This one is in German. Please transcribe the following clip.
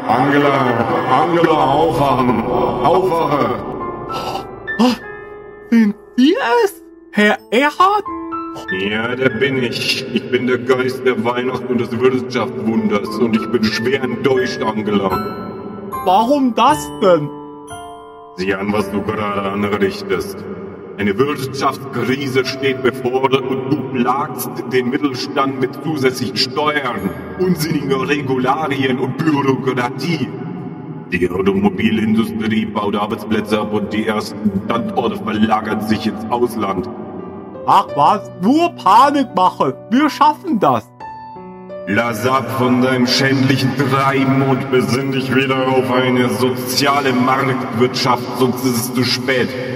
Angela, aufwachen! Aufwache! Sind Sie es, Herr Erhard? Ja, der bin ich. Ich bin der Geist der Weihnacht und des Wirtschaftswunders und ich bin schwer enttäuscht, Angela. Warum das denn? Sieh an, was du gerade anrichtest. Eine Wirtschaftskrise steht bevor und du plagst den Mittelstand mit zusätzlichen Steuern, unsinnigen Regularien und Bürokratie. Die Automobilindustrie baut Arbeitsplätze ab und die ersten Standorte verlagern sich ins Ausland. Ach was, nur Panikmache. Wir schaffen das. Lass ab von deinem schändlichen Treiben und besinn dich wieder auf eine soziale Marktwirtschaft, sonst ist es zu spät.